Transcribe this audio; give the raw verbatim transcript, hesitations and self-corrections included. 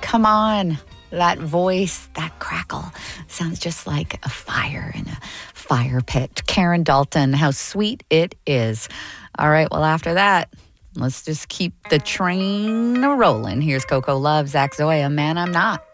come on. That voice, that crackle sounds just like a fire in a fire pit. Karen Dalton, how sweet it is. All right, well, after that, let's just keep the train rolling. Here's Coco Love, Zach Zoya, Man, I'm Not.